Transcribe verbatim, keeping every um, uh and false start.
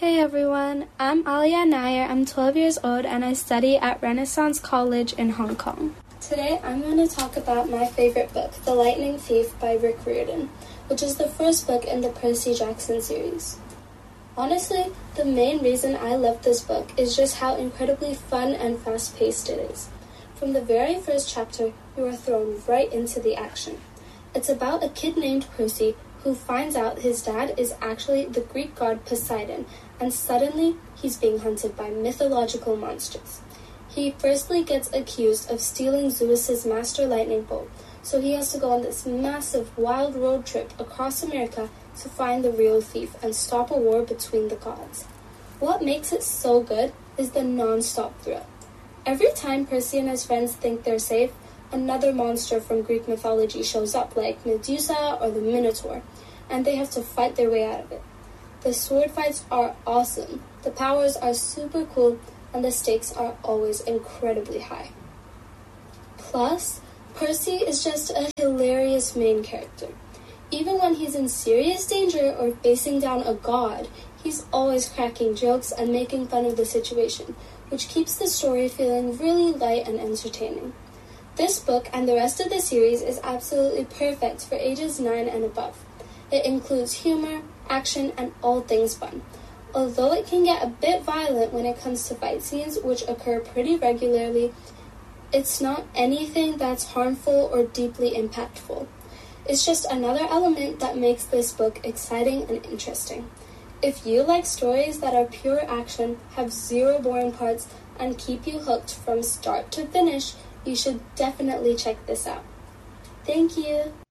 Hey everyone, I'm Alia Nair. I'm twelve years old and I study at Renaissance College in Hong Kong. Today I'm going to talk about my favorite book, The Lightning Thief by Rick Riordan, which is the first book in the Percy Jackson series. Honestly, the main reason I love this book is just how incredibly fun and fast-paced it is. From the very first chapter, you are thrown right into the action. It's about a kid named Percy who finds out his dad is actually the Greek god Poseidon, and suddenly he's being hunted by mythological monsters. He firstly gets accused of stealing Zeus's master lightning bolt, so he has to go on this massive wild road trip across America to find the real thief and stop a war between the gods. What makes it so good is the non-stop thrill. Every time Percy and his friends think they're safe, another monster from Greek mythology shows up, like Medusa or the Minotaur, and they have to fight their way out of it. The sword fights are awesome, the powers are super cool, and the stakes are always incredibly high. Plus, Percy is just a hilarious main character. Even when he's in serious danger or facing down a god, he's always cracking jokes and making fun of the situation, which keeps the story feeling really light and entertaining. This book and the rest of the series is absolutely perfect for ages nine and above. It includes humor, action, and all things fun. Although it can get a bit violent when it comes to fight scenes, which occur pretty regularly, it's not anything that's harmful or deeply impactful. It's just another element that makes this book exciting and interesting. If you like stories that are pure action, have zero boring parts, and keep you hooked from start to finish, you should definitely check this out. Thank you!